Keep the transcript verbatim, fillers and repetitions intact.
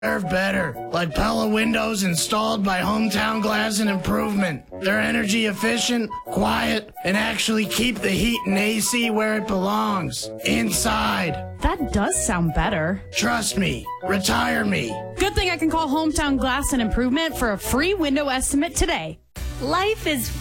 deserve better, like Pella windows installed by Hometown Glass and Improvement. They're energy efficient, quiet, and actually keep the heat and A C where it belongs, inside. That does sound better. Trust me, retire me. Good thing I can call Hometown Glass and Improvement for a free window estimate today. Life is